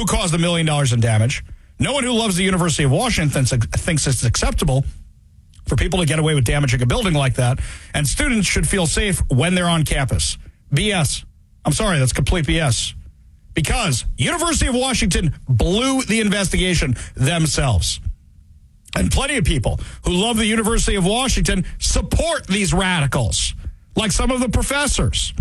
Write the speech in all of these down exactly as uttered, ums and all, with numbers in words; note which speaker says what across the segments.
Speaker 1: who caused a million dollars in damage. No one who loves the University of Washington thinks it's acceptable for people to get away with damaging a building like that, and students should feel safe when they're on campus. B S. I'm sorry, that's complete B S. Because University of Washington blew the investigation themselves. And plenty of people who love the University of Washington support these radicals, like some of the professors.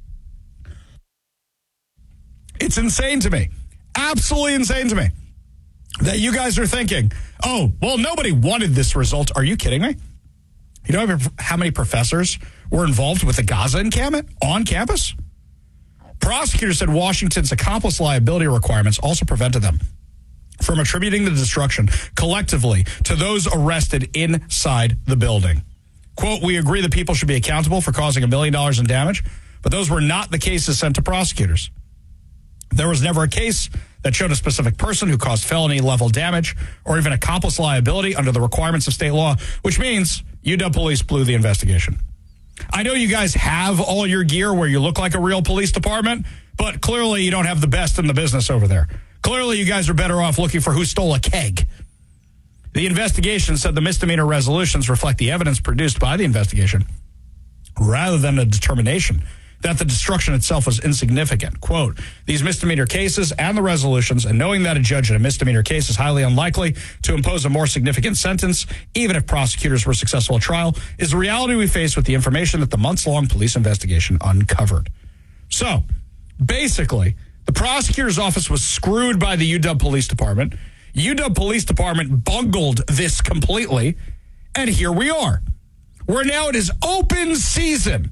Speaker 1: It's insane to me, absolutely insane to me, that you guys are thinking, oh, well, nobody wanted this result. Are you kidding me? You know how many professors were involved with the Gaza encampment on campus? Prosecutors said Washington's accomplice liability requirements also prevented them from attributing the destruction collectively to those arrested inside the building. Quote, we agree that people should be accountable for causing a million dollars in damage, but those were not the cases sent to prosecutors. There was never a case that showed a specific person who caused felony-level damage or even accomplice liability under the requirements of state law, which means U W police blew the investigation. I know you guys have all your gear where you look like a real police department, but clearly you don't have the best in the business over there. Clearly you guys are better off looking for who stole a keg. The investigation said the misdemeanor resolutions reflect the evidence produced by the investigation rather than a determination that the destruction itself was insignificant. Quote, these misdemeanor cases and the resolutions, and knowing that a judge in a misdemeanor case is highly unlikely to impose a more significant sentence, even if prosecutors were successful at trial, is the reality we face with the information that the months-long police investigation uncovered. So, basically, the prosecutor's office was screwed by the U W Police Department. U W Police Department bungled this completely, and here we are. Where now it is open season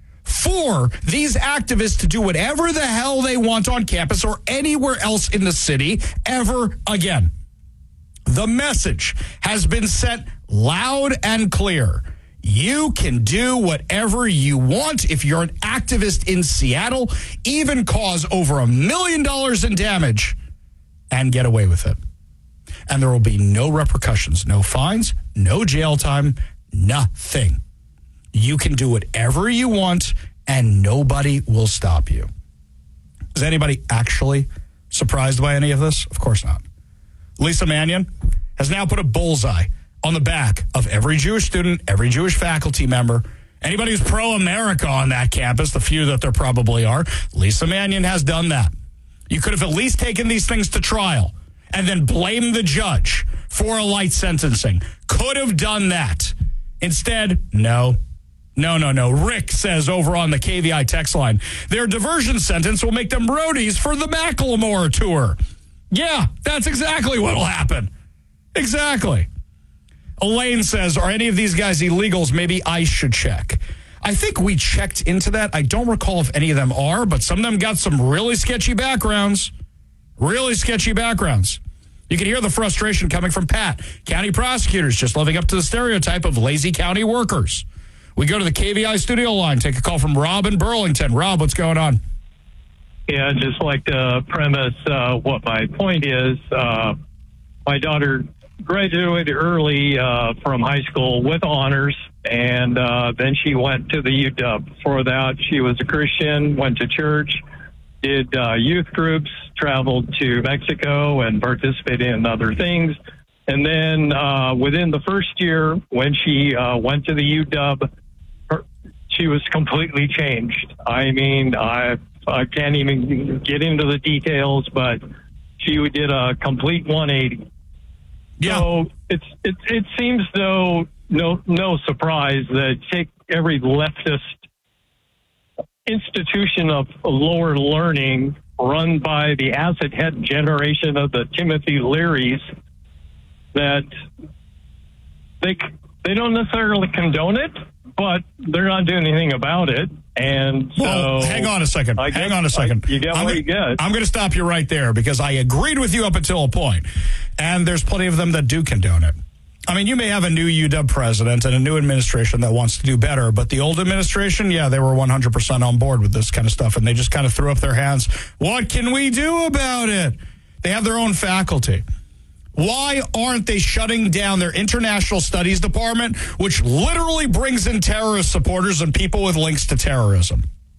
Speaker 1: for these activists to do whatever the hell they want on campus or anywhere else in the city ever again. The message has been sent loud and clear. You can do whatever you want if you're an activist in Seattle, even cause over a million dollars in damage and get away with it. And there will be no repercussions, no fines, no jail time, nothing. You can do whatever you want, and nobody will stop you. Is anybody actually surprised by any of this? Of course not. Lisa Mannion has now put a bullseye on the back of every Jewish student, every Jewish faculty member, anybody who's pro-America on that campus, the few that there probably are. Lisa Mannion has done that. You could have at least taken these things to trial and then blamed the judge for a light sentencing. Could have done that. Instead, no. No, no, no. Rick says over on the K V I text line, their diversion sentence will make them roadies for the Macklemore tour. Yeah, that's exactly what will happen. Exactly. Elaine says, are any of these guys illegals? Maybe ICE should check. I think we checked into that. I don't recall if any of them are, but some of them got some really sketchy backgrounds. Really sketchy backgrounds. You can hear the frustration coming from Pat. County prosecutors just living up to the stereotype of lazy county workers. We go to the K V I studio line, take a call from Rob in Burlington. Rob, what's going on?
Speaker 2: Yeah, I'd just like to premise uh, what my point is. Uh, my daughter graduated early uh, from high school with honors, and uh, then she went to the U W. Before that, she was a Christian, went to church, did uh, youth groups, traveled to Mexico, and participated in other things. And then uh, within the first year, when she uh, went to the U W, her, she was completely changed. I mean, I, I can't even get into the details, but she did a complete one eighty. Yeah. So it's, it, it seems though no no surprise that take every leftist institution of lower learning run by the acid head generation of the Timothy Learys, that they they don't necessarily condone it, but they're not doing anything about it. And so,
Speaker 1: well, hang on a second.
Speaker 2: I
Speaker 1: hang
Speaker 2: guess,
Speaker 1: on a second.
Speaker 2: I, you get
Speaker 1: I'm
Speaker 2: what
Speaker 1: gonna,
Speaker 2: you get.
Speaker 1: I'm going to stop you right there because I agreed with you up until a point, and there's plenty of them that do condone it. I mean, you may have a new U W president and a new administration that wants to do better, but the old administration, yeah, they were one hundred percent on board with this kind of stuff, and they just kind of threw up their hands. What can we do about it? They have their own faculty. Why aren't they shutting down their international studies department, which literally brings in terrorist supporters and people with links to terrorism?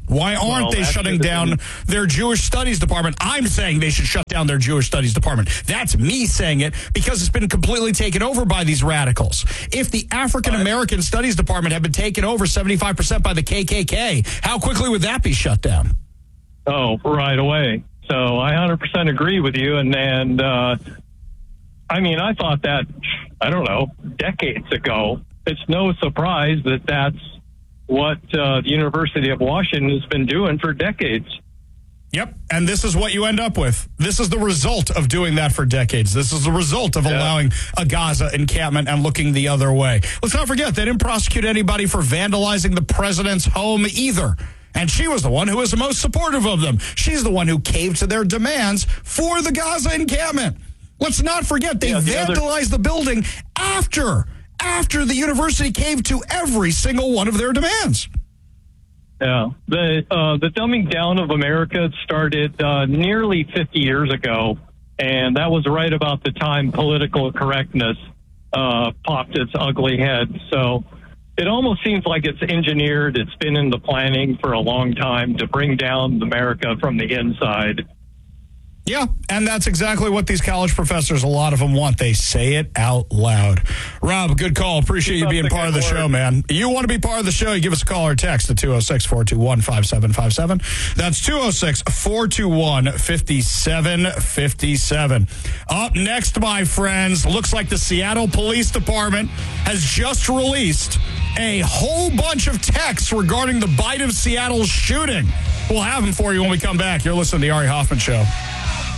Speaker 1: Why aren't
Speaker 2: Well,
Speaker 1: they
Speaker 2: that
Speaker 1: shutting
Speaker 2: should've
Speaker 1: down
Speaker 2: been-
Speaker 1: their Jewish studies department? I'm saying they should shut down their Jewish studies department. That's me saying it because it's been completely taken over by these radicals. If the African American studies department had been taken over seventy-five percent by the K K K, how quickly would that be shut down?
Speaker 2: Oh, right away. So I one hundred percent agree with you. And, and uh, I mean, I thought that, I don't know, decades ago. It's no surprise that that's what uh, the University of Washington has been doing for decades.
Speaker 1: Yep, and this is what you end up with. This is the result of doing that for decades. This is the result of
Speaker 2: Yeah.
Speaker 1: allowing a Gaza encampment and looking the other way. Let's not forget, they didn't prosecute anybody for vandalizing the president's home either. And she was the one who was the most supportive of them. She's the one who caved to their demands for the Gaza encampment. Let's not forget, they
Speaker 2: Yeah, the
Speaker 1: vandalized
Speaker 2: other-
Speaker 1: the building after, after the university caved to every single one of their demands.
Speaker 2: Yeah, the uh, the dumbing down of America started uh, nearly fifty years ago, and that was right about the time political correctness uh, popped its ugly head. So it almost seems like it's engineered. It's been in the planning for a long time to bring down America from the inside.
Speaker 1: Yeah, and that's exactly what these college professors, a lot of them want. They say it out loud. Rob, good call. Appreciate you being part of the show, man. You want to be part of the show, you give us a call or text at two oh six, four two one, five seven five seven. That's two oh six, four two one, five seven five seven. Up next, my friends, looks like the Seattle Police Department has just released a whole bunch of texts regarding the Bite of Seattle shooting. We'll have them for you when we come back. You're listening to the Ari Hoffman Show.